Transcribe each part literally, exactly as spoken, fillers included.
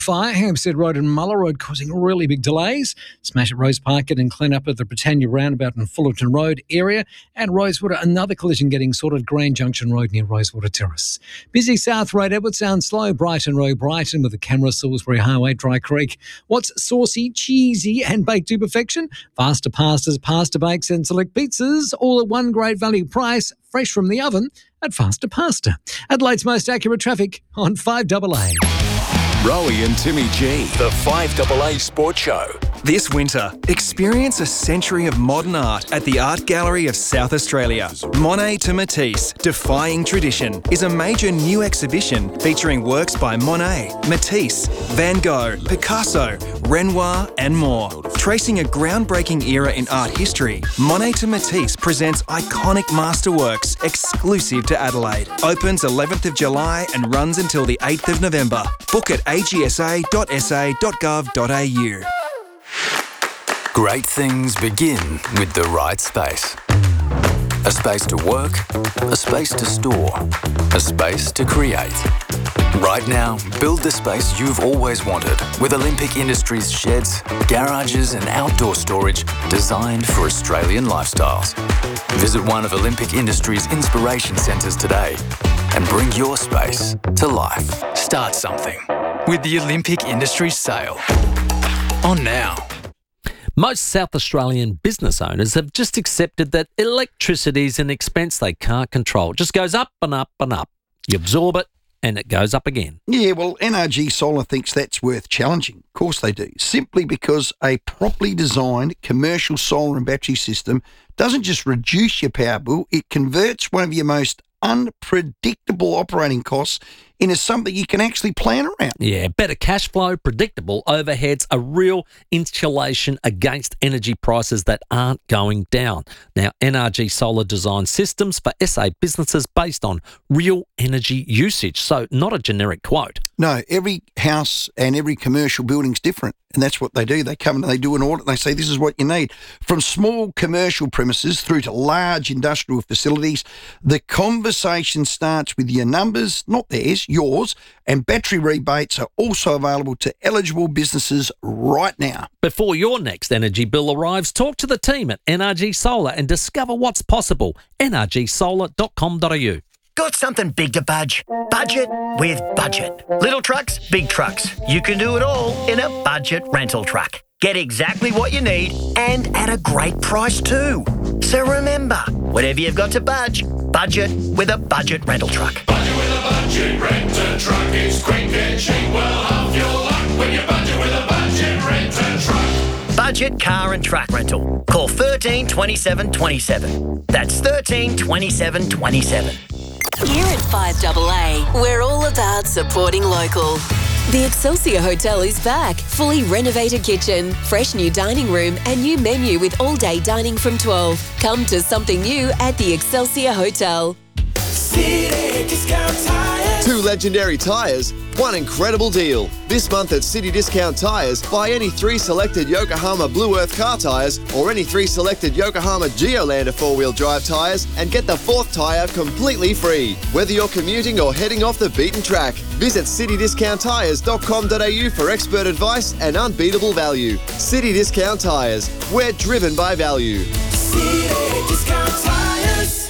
Fire, Hampstead Road and Muller Road causing really big delays. Smash at Rose Park and clean up at the Britannia Roundabout and Fullerton Road area. And Rosewater, another collision getting sorted, Grand Junction Road near Rosewater Terrace. Busy South Road, Edwardstown slow, Brighton Road, Brighton with the camera, Salisbury Highway, Dry Creek. What's saucy, cheesy and baked to perfection? Faster pastas, pasta bakes and select pizzas, all at one great value price, fresh from the oven at Faster Pasta. Adelaide's most accurate traffic on five A A. Rowie and Timmy G, the five A A Sports Show. This winter, experience a century of modern art at the Art Gallery of South Australia. Monet to Matisse, Defying Tradition, is a major new exhibition featuring works by Monet, Matisse, Van Gogh, Picasso, Renoir and more. Tracing a groundbreaking era in art history, Monet to Matisse presents iconic masterworks exclusive to Adelaide. Opens eleventh of July and runs until the eighth of November. Book at a g s a dot s a dot gov dot a u. Great things begin with the right space. A space to work, a space to store, a space to create. Right now, build the space you've always wanted with Olympic Industries sheds, garages and outdoor storage designed for Australian lifestyles. Visit one of Olympic Industries' inspiration centres today and bring your space to life. Start something with the Olympic Industries sale. On now. Most South Australian business owners have just accepted that electricity is an expense they can't control. It just goes up and up and up. You absorb it and it goes up again. Yeah, well, N R G Solar thinks that's worth challenging. Of course they do. Simply because a properly designed commercial solar and battery system doesn't just reduce your power bill, it converts one of your most unpredictable operating costs into something you can actually plan around. Yeah, better cash flow, predictable overheads, a real insulation against energy prices that aren't going down. Now, N R G Solar designs systems for S A businesses based on real energy usage, so not a generic quote. No, every house and every commercial building's different, and that's what they do. They come and they do an audit and they say, this is what you need. From small commercial premises through to large industrial facilities, the conversation starts with your numbers, not theirs, yours, and battery rebates are also available to eligible businesses right now. Before your next energy bill arrives, talk to the team at N R G Solar and discover what's possible. n r g solar dot com dot a u. Got something big to budge? Budget with Budget. Little trucks, big trucks. You can do it all in a Budget rental truck. Get exactly what you need and at a great price too. So remember, whatever you've got to budge, budget with a Budget rental truck. Budget with a Budget rental truck is quick and cheap. Well, half your luck when you budget with a Budget rental truck. Budget car and truck rental. Call thirteen twenty-seven twenty-seven. That's thirteen twenty-seven twenty-seven. Here at five A A, we're all about supporting local. The Excelsior Hotel is back. Fully renovated kitchen, fresh new dining room and new menu with all-day dining from twelve. Come to something new at the Excelsior Hotel. City Discount Tires. Two legendary tyres, one incredible deal. This month at City Discount Tyres, buy any three selected Yokohama Blue Earth car tyres or any three selected Yokohama Geolander four-wheel drive tyres and get the fourth tyre completely free. Whether you're commuting or heading off the beaten track, visit city discount tyres dot com dot a u for expert advice and unbeatable value. City Discount Tyres, we're driven by value. City Discount Tires.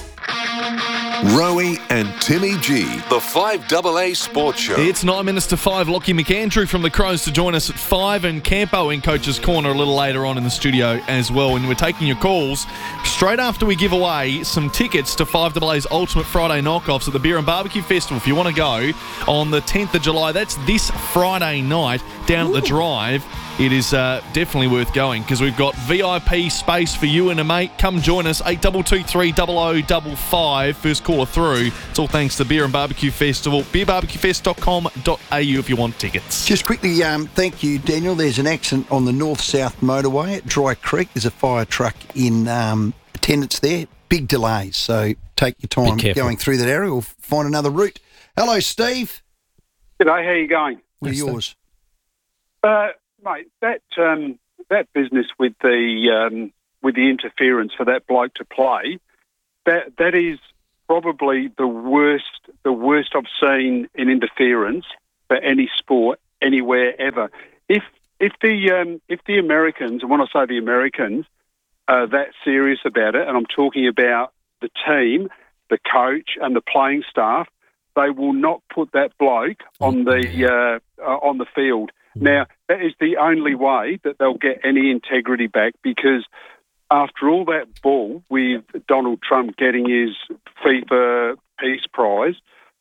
Rowie and Timmy G, the five A A Sports Show. It's nine minutes to five. Lockie McAndrew from the Crows to join us at five, and Campo in Coach's Corner a little later on in the studio as well. And we're taking your calls straight after we give away some tickets to five A A's Ultimate Friday Knockoffs at the Beer and Barbecue Festival. If you want to go on the tenth of July, that's this Friday night down Ooh. At the Drive. It is uh, definitely worth going because we've got V I P space for you and a mate. Come join us, eight two two three, zero zero five five. First caller through. It's all thanks to the Beer and Barbecue Festival. beer barbecue fest dot com dot a u if you want tickets. Just quickly, um, thank you, Daniel. There's an accident on the north-south motorway at Dry Creek. There's a fire truck in um, attendance there. Big delays, so take your time going through that area. We'll find another route. Hello, Steve. G'day, how you going? What are yours? Uh, mate, that um, that business with the um, with the interference for that bloke to play, that that is probably the worst the worst I've seen in interference for any sport anywhere ever. If if the um, if the Americans, and when I say the Americans, are that serious about it, and I'm talking about the team, the coach, and the playing staff, they will not put that bloke on the uh, uh, on the field. Now, that is the only way that they'll get any integrity back, because after all that bull with Donald Trump getting his FIFA Peace Prize,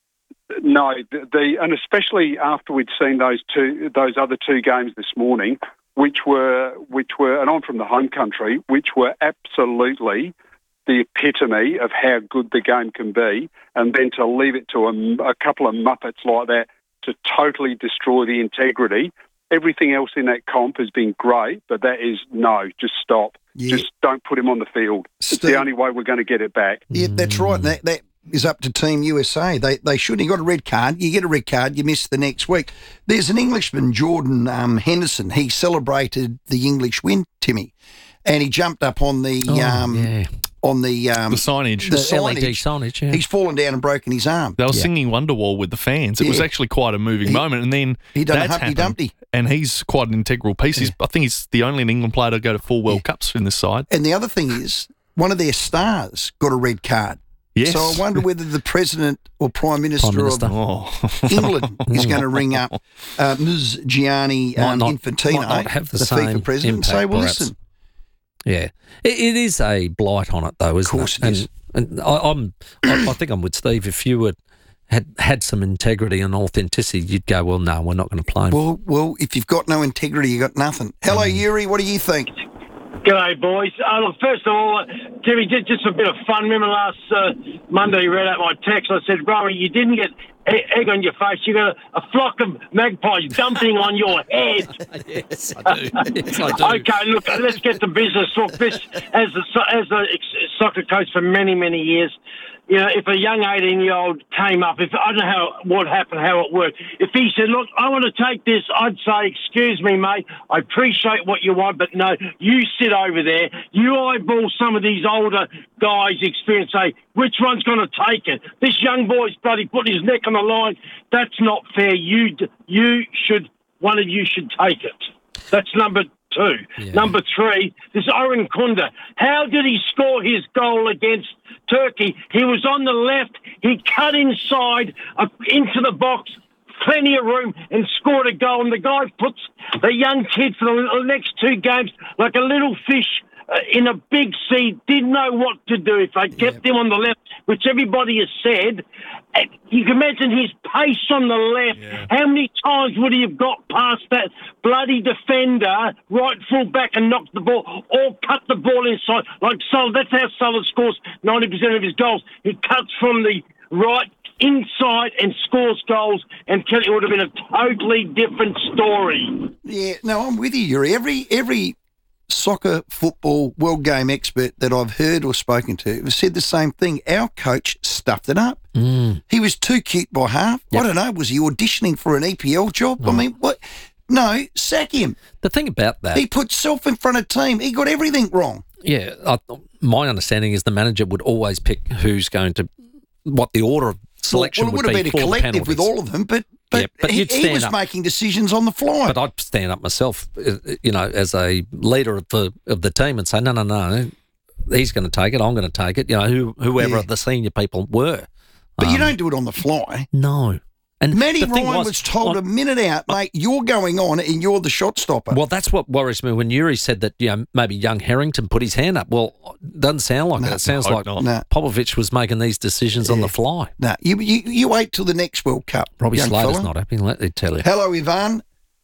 no, the, the and especially after we'd seen those two, those other two games this morning, which were which were, and I'm from the home country, which were absolutely the epitome of how good the game can be, and then to leave it to a, a couple of muppets like that to totally destroy the integrity. Everything else in that comp has been great, but that is no, just stop. Yeah. Just don't put him on the field. Steve, it's the only way we're going to get it back. Yeah, that's right. And that, that is up to Team U S A. They they shouldn't. You got a red card. You get a red card. You miss the next week. There's an Englishman, Jordan um, Henderson. He celebrated the English win, Timmy, and he jumped up on the Oh, um, yeah. on the um, The signage. The, The L E D signage. signage, yeah. He's fallen down and broken his arm. They were Yeah. singing Wonderwall with the fans. It was Yeah. actually quite a moving He- moment. And then he done a that's Humpty happened, Dumpty. and he's quite an integral piece. He's, I think he's the only England player to go to four World Cups in this side. And the other thing is, one of their stars got a red card. Yes. So I wonder whether the President or Prime Minister, Minister. of Oh. England is going to ring up uh, Miz Gianni Might um, not- Infantino, might not have the the same FIFA President, and say, impact, well, perhaps. listen, Yeah, it, it is a blight on it, though, isn't course it? it is. And, and I, I'm, I, I think I'm with Steve. If you would had had some integrity and authenticity, you'd go, well, no, we're not going to play him. well, well, if you've got no integrity, you've got nothing. Hello, Yuri, what do you think? G'day, boys. Uh, look, first of all, uh, Timmy, just, just a bit of fun. Remember last uh, Monday you read out my text? I said, Rory, you didn't get e- egg on your face. You got a, a flock of magpies dumping on your head. Yes, I do. Yes, I do. Okay, look, let's get to business. Look, this, as a, so- as a ex- soccer coach for many, many years, you know, if a young eighteen-year-old came up, if I don't know how what happened, how it worked. If he said, look, I want to take this, I'd say, excuse me, mate, I appreciate what you want, but no, you sit over there, you eyeball some of these older guys' experience, say, which one's going to take it? This young boy's bloody putting his neck on the line. That's not fair. You, d- you should, one of you should take it. That's number two. Yeah. Number three, this Oren Kunda. How did he score his goal against Turkey? He was on the left. He cut inside uh, into the box, plenty of room, and scored a goal. And the guy puts the young kid for the next two games like a little fish uh, in a big sea. Didn't know what to do if they kept him on the left, which everybody has said. And you can imagine his pace on the left. Yeah. How many times would he have got past that bloody defender, right full back, and knocked the ball, or cut the ball inside? Like Sullivan, that's how Sullivan scores ninety percent of his goals. He cuts from the right inside and scores goals, and Kelly, it would have been a totally different story. Yeah, no, I'm with you, Yuri. Every every soccer, football, world game expert that I've heard or spoken to have said the same thing. Our coach stuffed it up. Mm. He was too cute by half. Yep. I don't know, was he auditioning for an E P L job? I mean, what? No, sack him. The thing about that, He put self in front of team. He got everything wrong. yeah, I, my understanding is the manager would always pick who's going to, what the order of selection well, it would, would have be been a for collective the penalties. with all of them, but but, Yeah, but he, you'd he stand was up. making decisions on the fly. But I'd stand up myself, uh, you know, as a leader of the of the team and say, no, no, no, he's going to take it. I'm going to take it. You know, who, whoever Yeah. the senior people were. But you Um, don't do it on the fly. No. And Matty the thing Ryan was, told I- a minute out, mate, you're going on and you're the shot stopper. Well, that's what worries me when Yuri said that, you know, maybe young Harrington put his hand up. Well, it doesn't sound like No, it. It sounds no, like not. No. Popovich was making these decisions on Yeah. the fly. No, you, you you wait till the next World Cup. Robbie young Slater's fella. not happy, let me tell you. Hello, Ivan.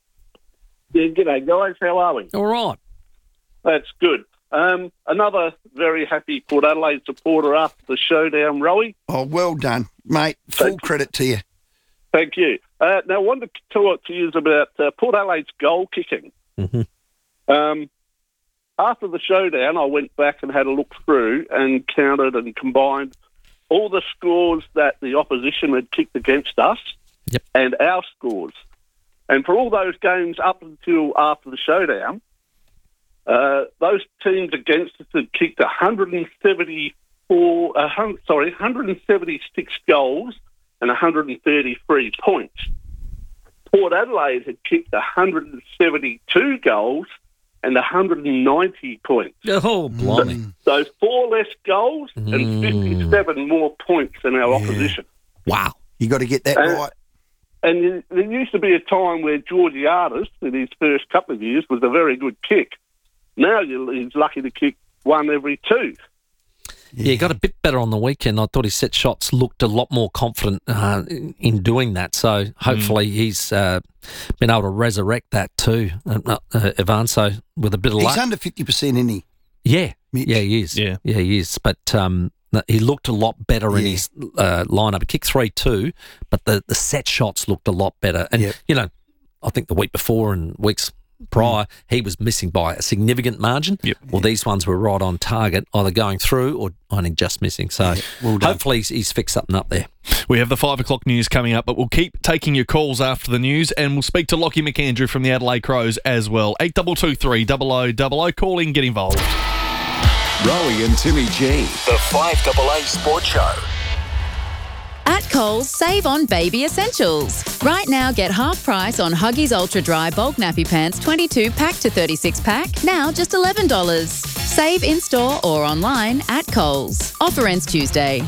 Yeah, g'day guys, how are we? All right. That's good. Um, another very happy Port Adelaide supporter after the showdown, Rowie. Oh, well done, mate. Full Thank you. credit to you. Thank you. Uh, now, I wanted to talk to you about uh, Port Adelaide's goal kicking. Mm-hmm. Um, after the showdown, I went back and had a look through and counted and combined all the scores that the opposition had kicked against us Yep. and our scores. And for all those games up until after the showdown, uh, those teams against us had kicked one hundred seventy-four, uh, hun- sorry, one hundred seventy-six goals and one hundred thirty-three points. Port Adelaide had kicked one hundred seventy-two goals and one hundred ninety points. Oh, blimey. So, so four less goals and Mm. fifty-seven more points than our Yeah. opposition. Wow. You got to get that And- right. And there used to be a time where Georgiades, in his first couple of years, was a very good kick. Now you- he's lucky to kick one every two. Yeah, he got a bit better on the weekend. I thought his set shots looked a lot more confident uh, in, in doing that. So hopefully he's uh, been able to resurrect that too, uh, uh, Ivan. So with a bit of He's luck. under fifty percent, isn't he? Yeah, Mitch? yeah, he is. Yeah. yeah, he is. But um, no, he looked a lot better in Yeah. his uh, lineup. He kicked three two, but the, the set shots looked a lot better. And Yep. you know, I think the week before and weeks prior, he was missing by a significant margin. Yep. Well, these ones were right on target, either going through or only just missing. So well done. hopefully he's, he's fixed something up there. We have the five o'clock news coming up, but we'll keep taking your calls after the news, and we'll speak to Lockie McAndrew from the Adelaide Crows as well. eight two two three, double oh double oh. Call in, get involved. Rowie and Timmy G. The five A A Sports Show. At Coles, save on baby essentials. Right now, get half price on Huggies Ultra Dry Bulk Nappy Pants twenty-two pack to thirty-six pack, now just eleven dollars. Save in-store or online at Coles. Offer ends Tuesday.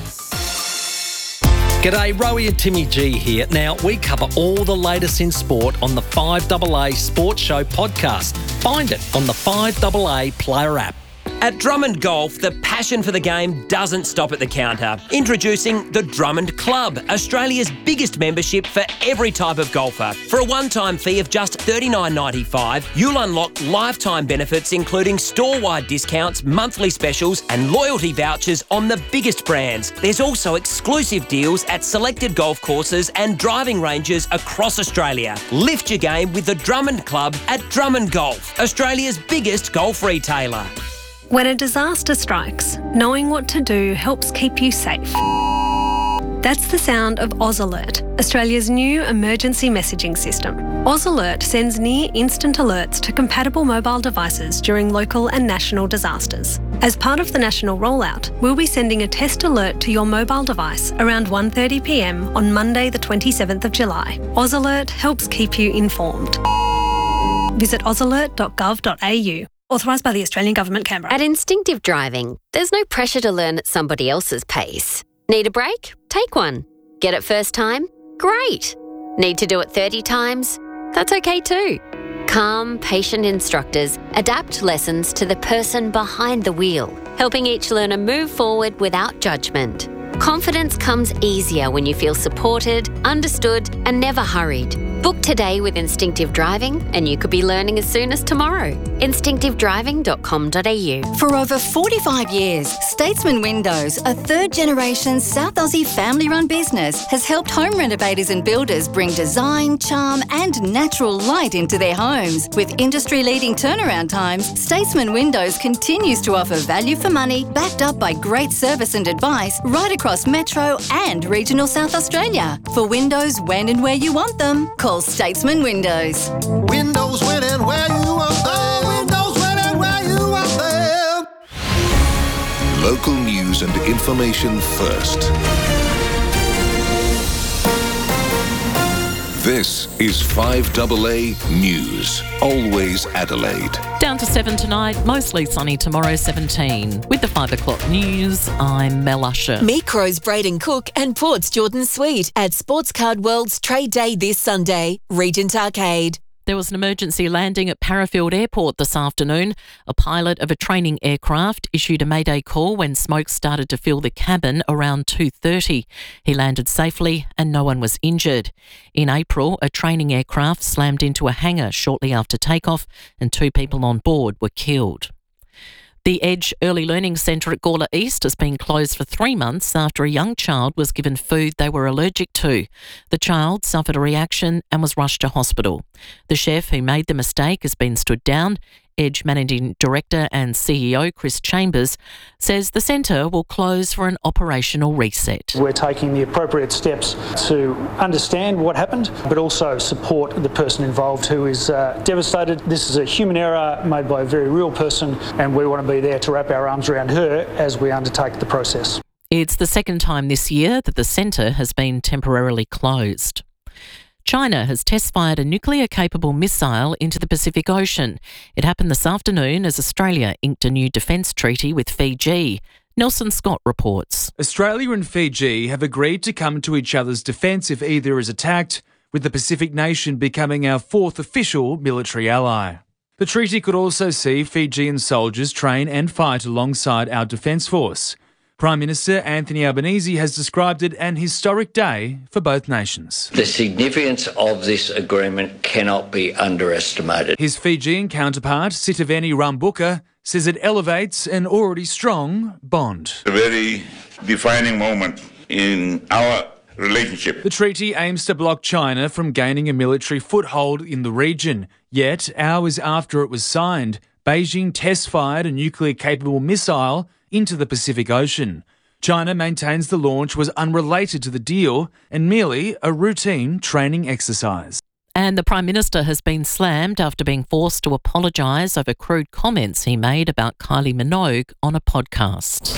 G'day, Rowie and Timmy G here. Now, we cover all the latest in sport on the five A A Sports Show podcast. Find it on the five A A Player app. At Drummond Golf, the passion for the game doesn't stop at the counter. Introducing the Drummond Club, Australia's biggest membership for every type of golfer. For a one-time fee of just thirty-nine ninety-five, you'll unlock lifetime benefits including store-wide discounts, monthly specials and loyalty vouchers on the biggest brands. There's also exclusive deals at selected golf courses and driving ranges across Australia. Lift your game with the Drummond Club at Drummond Golf, Australia's biggest golf retailer. When a disaster strikes, knowing what to do helps keep you safe. That's the sound of Oz Alert, Australia's new emergency messaging system. Oz Alert sends near instant alerts to compatible mobile devices during local and national disasters. As part of the national rollout, we'll be sending a test alert to your mobile device around one thirty p m on Monday the twenty-seventh of July. Oz Alert helps keep you informed. Visit oz alert dot gov dot a u. Authorised by the Australian Government, Canberra. At Instinctive Driving, there's no pressure to learn at somebody else's pace. Need a break? Take one. Get it first time? Great. Need to do it thirty times? That's okay too. Calm, patient instructors adapt lessons to the person behind the wheel, helping each learner move forward without judgment. Confidence comes easier when you feel supported, understood, and never hurried. Book today with Instinctive Driving and you could be learning as soon as tomorrow. instinctive driving dot com dot a u. For over forty-five years, Statesman Windows, a third-generation South Aussie family-run business, has helped home renovators and builders bring design, charm and natural light into their homes. With industry-leading turnaround times, Statesman Windows continues to offer value for money, backed up by great service and advice right across Metro and regional South Australia. For windows when and where you want them, call Statesman Windows. Windows when and where you want them. Windows when and where you want them. Local news and information first. This is five A A News. Always Adelaide. Down to seven tonight, mostly sunny tomorrow, seventeen. With the five o'clock news, I'm Mel Usher. Meet Crows Braden Cook and Port's Jordan Sweet at Sports Card World's Trade Day this Sunday, Regent Arcade. There was an emergency landing at Parafield Airport this afternoon. A pilot of a training aircraft issued a mayday call when smoke started to fill the cabin around two thirty. He landed safely and no one was injured. In April, a training aircraft slammed into a hangar shortly after takeoff and two people on board were killed. The Edge Early Learning Centre at Gawler East has been closed for three months after a young child was given food they were allergic to. The child suffered a reaction and was rushed to hospital. The chef who made the mistake has been stood down. Edge Managing Director and C E O Chris Chambers says the centre will close for an operational reset. We're taking the appropriate steps to understand what happened, but also support the person involved who is uh, devastated. This is a human error made by a very real person, and we want to be there to wrap our arms around her as we undertake the process. It's the second time this year that the centre has been temporarily closed. China has test-fired a nuclear-capable missile into the Pacific Ocean. It happened this afternoon as Australia inked a new defence treaty with Fiji. Nelson Scott reports. Australia and Fiji have agreed to come to each other's defence if either is attacked, with the Pacific nation becoming our fourth official military ally. The treaty could also see Fijian soldiers train and fight alongside our defence force. Prime Minister Anthony Albanese has described it an historic day for both nations. The significance of this agreement cannot be underestimated. His Fijian counterpart, Sitiveni Rambuka, says it elevates an already strong bond. A very defining moment in our relationship. The treaty aims to block China from gaining a military foothold in the region. Yet, hours after it was signed, Beijing test-fired a nuclear-capable missile into the Pacific Ocean. China maintains the launch was unrelated to the deal and merely a routine training exercise. And the Prime Minister has been slammed after being forced to apologise over crude comments he made about Kylie Minogue on a podcast.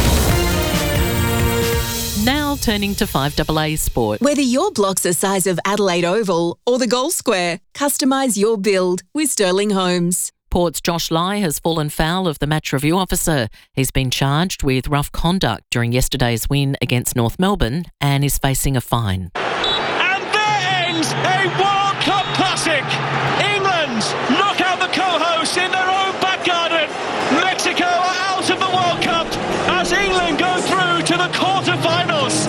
Now turning to five A A Sport. Whether your block's the size of Adelaide Oval or the Goal Square, customise your build with Sterling Homes. Port's Josh Lai has fallen foul of the match review officer. He's been charged with rough conduct during yesterday's win against North Melbourne and is facing a fine. And there ends a World Cup classic. England knock out the co-hosts in their own back garden. Mexico are out of the World Cup as England go through to the quarter-finals.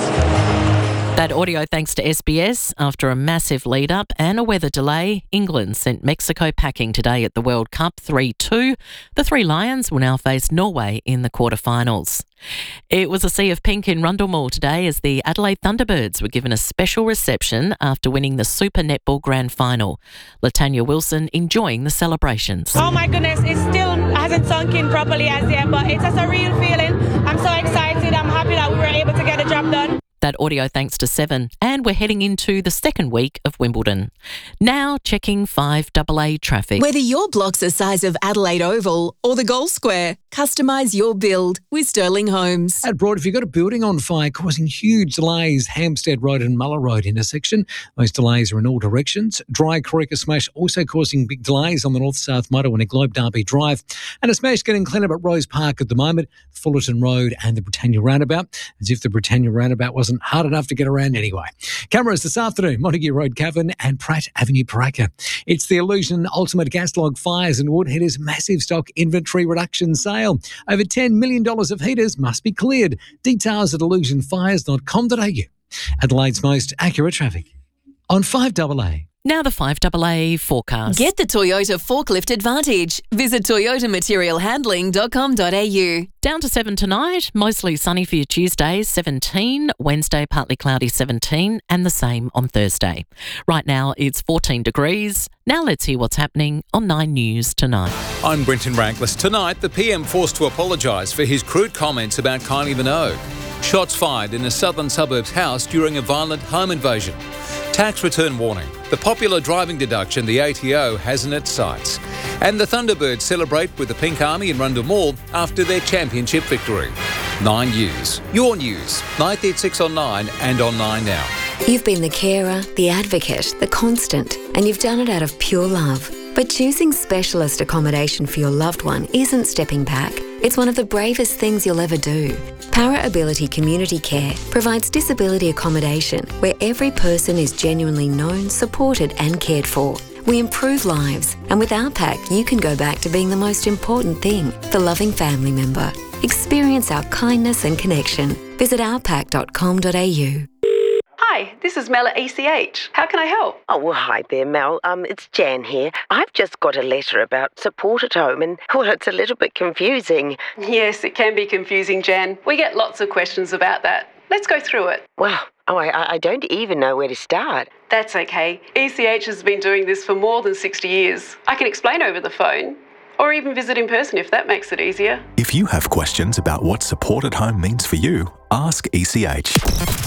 That audio thanks to S B S. After a massive lead-up and a weather delay, England sent Mexico packing today at the World Cup three two. The Three Lions will now face Norway in the quarterfinals. It was a sea of pink in Rundle Mall today as the Adelaide Thunderbirds were given a special reception after winning the Super Netball Grand Final. Latanya Wilson enjoying the celebrations. Oh my goodness, it still hasn't sunk in properly as yet, but it's just a real feeling. I'm so excited. I'm happy that we were able to get the job done. That audio thanks to Seven. And we're heading into the second week of Wimbledon. Now checking five A A traffic. Whether your block's the size of Adelaide Oval or the Goal Square, customise your build with Sterling Homes. At Broad, if you've got a building on fire causing huge delays, Hampstead Road and Muller Road intersection, those delays are in all directions. Dry Creek, a smash also causing big delays on the north-south motorway at Globe Derby Drive. And a smash getting cleaned up at Rose Park at the moment, Fullerton Road and the Britannia Roundabout, as if the Britannia Roundabout wasn't hard enough to get around anyway. Cameras this afternoon, Montague Road, Cavan and Pratt Avenue, Paraka. It's the Illusion Ultimate Gas Log Fires and Woodheaders massive stock inventory reduction sale. Over ten million dollars of heaters must be cleared. Details at illusion fires dot com dot a u. Adelaide's most accurate traffic on five A A. Now the five A A forecast. Get the Toyota Forklift Advantage. Visit toyota material handling dot com dot a u. Down to seven tonight, mostly sunny for your Tuesday, seventeen. Wednesday, partly cloudy, seventeen. And the same on Thursday. Right now, it's fourteen degrees. Now let's hear what's happening on Nine News tonight. I'm Brenton Rankless. Tonight, the P M forced to apologise for his crude comments about Kylie Minogue. Shots fired in a southern suburbs house during a violent home invasion. Tax return warning. The popular driving deduction the A T O has in its sights. And the Thunderbirds celebrate with the Pink Army in Rundle Mall after their championship victory. Nine News. Your news. nine thirty-six on Nine and on Nine now. You've been the carer, the advocate, the constant, and you've done it out of pure love. But choosing specialist accommodation for your loved one isn't stepping back. It's one of the bravest things you'll ever do. Para Ability Community Care provides disability accommodation where every person is genuinely known, supported and cared for. We improve lives, and with our pack you can go back to being the most important thing, the loving family member. Experience our kindness and connection. Visit our pack dot com dot a u. Hi, this is Mel at E C H. How can I help? Oh, well, hi there, Mel. Um, it's Jan here. I've just got a letter about support at home and, well, it's a little bit confusing. Yes, it can be confusing, Jan. We get lots of questions about that. Let's go through it. Wow. Oh, I, I don't even know where to start. That's okay. E C H has been doing this for more than sixty years. I can explain over the phone. Or even visit in person if that makes it easier. If you have questions about what support at home means for you, ask E C H.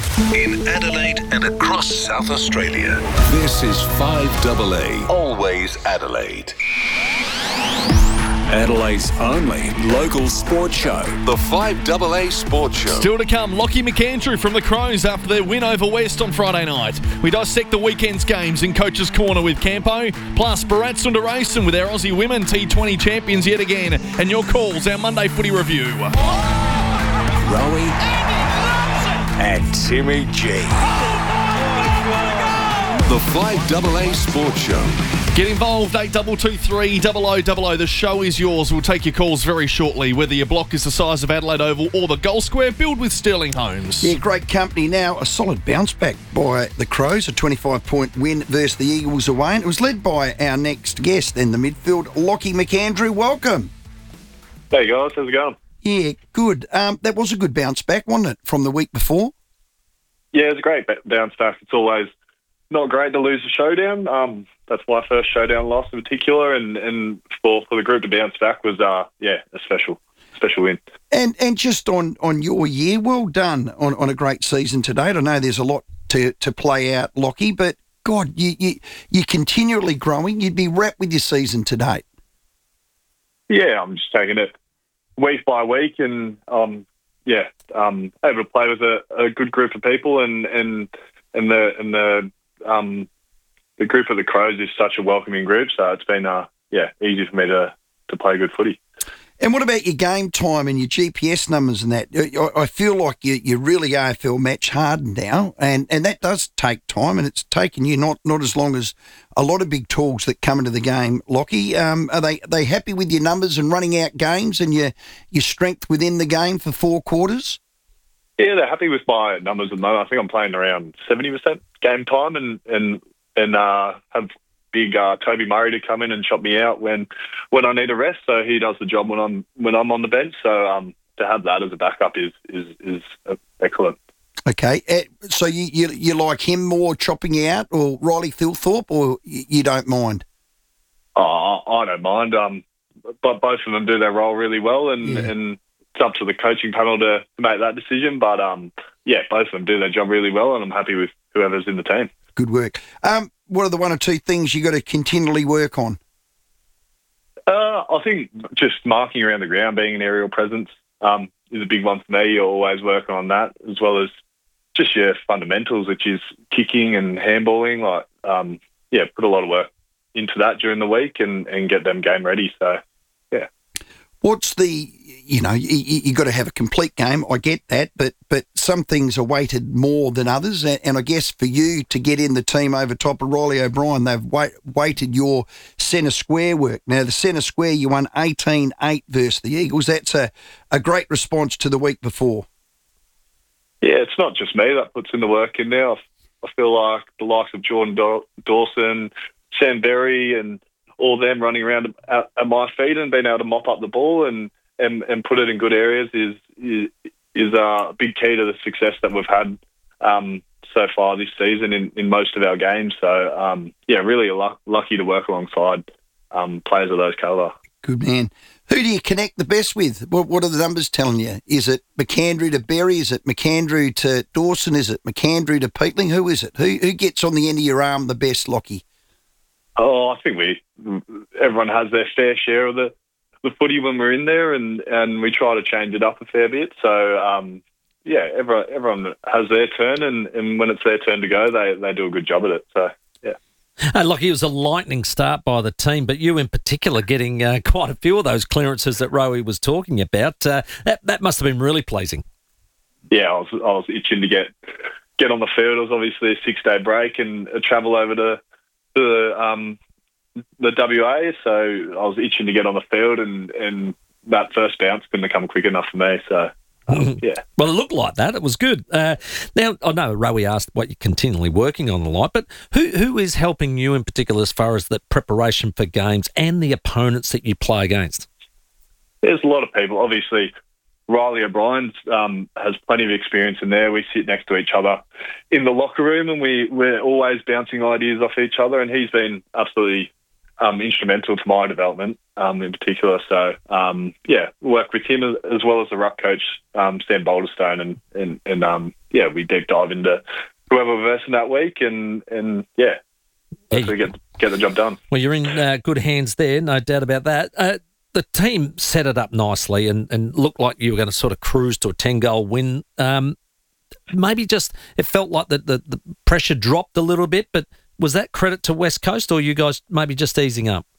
In Adelaide and across South Australia, this is five A A. Always Adelaide. Adelaide's only local sports show, the five A A Sports Show. Still to come, Lockie McAndrew from the Crows after their win over West on Friday night. We dissect the weekend's games in Coach's Corner with Campo, plus Bharat Sundaresan with our Aussie women T twenty champions yet again, and your calls, our Monday footy review. Rowie and Timmy G. The five A A Sports Show. Get involved, eight two two three, double oh double oh. The show is yours. We'll take your calls very shortly. Whether your block is the size of Adelaide Oval or the goal square, build with Sterling Homes. Yeah, great company now. A solid bounce back by the Crows, a twenty-five point win versus the Eagles away. And it was led by our next guest in the midfield, Lockie McAndrew. Welcome. Hey guys, how's it going? Yeah, good. Um, that was a good bounce back, wasn't it, from the week before? Yeah, it's a great bounce back. It's always not great to lose a showdown. Um, that's my first showdown loss in particular, and, and for, for the group to bounce back was, uh, yeah, a special special win. And and just on, on your year, well done on, on a great season to date. I know there's a lot to, to play out, Lockie, but, God, you, you, you're continually growing. You'd be wrapped with your season to date. Yeah, I'm just taking it week by week, and, um, yeah, um, able to play with a, a good group of people, and, and, and the... And the um, the group of the Crows is such a welcoming group, so it's been, uh, yeah, easy for me to, to play good footy. And what about your game time and your G P S numbers and that? I feel like you, you're really A F L match hardened now, and, and that does take time, and it's taken you not, not as long as a lot of big tools that come into the game, Lockie. Um, are they are they happy with your numbers and running out games and your, your strength within the game for four quarters? Yeah, they're happy with my numbers at the moment. I think I'm playing around seventy percent game time, and and and uh, have big uh, Toby Murray to come in and chop me out when when I need a rest. So he does the job when I'm when I'm on the bench. So um, to have that as a backup is is is uh, excellent. Okay, uh, so you, you you like him more chopping you out, or Riley Thilthorpe, or you, you don't mind? Oh, I don't mind. Um, but both of them do their role really well, and yeah. and. It's up to the coaching panel to, to make that decision, but um, yeah, both of them do their job really well, and I'm happy with whoever's in the team. Good work. Um, what are the one or two things you got to continually work on? Uh, I think just marking around the ground, being an aerial presence, um, is a big one for me. You're always working on that, as well as just your fundamentals, which is kicking and handballing. Like, um, yeah, put a lot of work into that during the week and, and get them game ready. So, yeah. What's the, you know, you, you got to have a complete game. I get that, but but some things are weighted more than others. And, and I guess for you to get in the team over top of Riley O'Brien, they've wait, weighted your centre square work. Now, the centre square, you won eighteen eight versus the Eagles. That's a, a great response to the week before. Yeah, it's not just me that puts in the work in there. I, I feel like the likes of Jordan Daw- Dawson, Sam Berry, and all them running around at, at my feet and being able to mop up the ball and, and, and put it in good areas is is, is a big key to the success that we've had um, so far this season in, in most of our games. So, um, yeah, really luck, lucky to work alongside um, players of those calibre. Good man. Who do you connect the best with? What, what are the numbers telling you? Is it McAndrew to Berry? Is it McAndrew to Dawson? Is it McAndrew to Peatling? Who is it? Who, who gets on the end of your arm the best, Lockie? Oh, I think we everyone has their fair share of the, the footy when we're in there, and, and we try to change it up a fair bit. So, um, yeah, everyone, everyone has their turn, and, and when it's their turn to go, they, they do a good job at it. So, yeah. Uh, Lockie, it was a lightning start by the team, but you in particular getting uh, quite a few of those clearances that Rowie was talking about. Uh, that, that must have been really pleasing. Yeah, I was, I was itching to get get on the field. It was obviously a six-day break and a travel over to the um, the W A, so I was itching to get on the field, and, and that first bounce couldn't have come quick enough for me. So, um, yeah. Well, it looked like that. It was good. Uh, now, I know Rowie asked what you're continually working on the light, but who who is helping you in particular as far as the preparation for games and the opponents that you play against? There's a lot of people. Obviously, Riley O'Brien um, has plenty of experience in there. We sit next to each other in the locker room, and we, we're always bouncing ideas off each other, and he's been absolutely um, instrumental to my development um, in particular. So, um, yeah, work with him as well as the ruck coach, um, Sam Boulderstone, and, and, and um, yeah, we deep dive into whoever we're versing that week, and, and yeah, hopefully get, get the job done. Well, you're in uh, good hands there, no doubt about that. Uh, the team set it up nicely and, and looked like you were going to sort of cruise to a ten-goal win. Um, maybe just it felt like the, the, the pressure dropped a little bit, but was that credit to West Coast or you guys maybe just easing up?